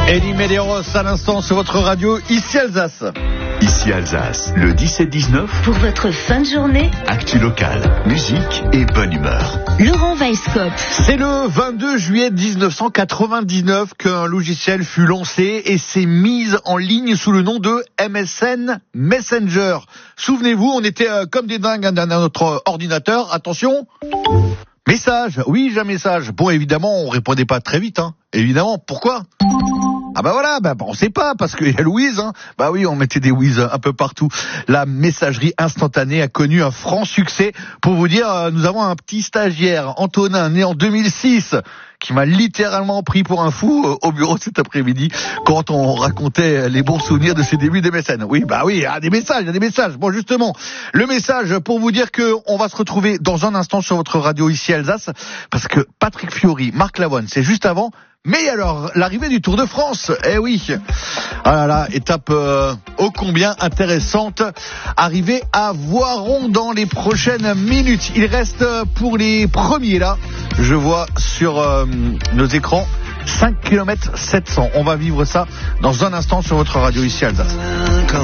Elie Medeiros à l'instant sur votre radio, ici Alsace. Ici Alsace, le 17-19. Pour votre fin de journée, actu local, musique et bonne humeur. Laurent Weisskopf. C'est le 22 juillet 1999 qu'un logiciel fut lancé et s'est mis en ligne sous le nom de MSN Messenger. Souvenez-vous, on était comme des dingues dans notre ordinateur. Attention, message, oui, j'ai un message. Bon, évidemment, on répondait pas très vite, hein. Évidemment, pourquoi ? Ah bah voilà, on sait pas, parce qu'il y a Louise, hein. Bah oui, on mettait des whiz un peu partout. La messagerie instantanée a connu un franc succès. Pour vous dire, nous avons un petit stagiaire, Antonin, né en 2006, qui m'a littéralement pris pour un fou au bureau cet après-midi quand on racontait les bons souvenirs de ses débuts d'MSN. Oui, il y a des messages. Bon, justement, le message pour vous dire que on va se retrouver dans un instant sur votre radio ici Alsace, parce que Patrick Fiori, Marc Lavoine, c'est juste avant. Mais alors, l'arrivée du Tour de France, eh oui. Ah là là, étape ô combien intéressante. Arrivée à Voiron dans les prochaines minutes. Il reste pour les premiers là, je vois sur nos écrans, 5 km 700. On va vivre ça dans un instant sur votre radio ici Alsace.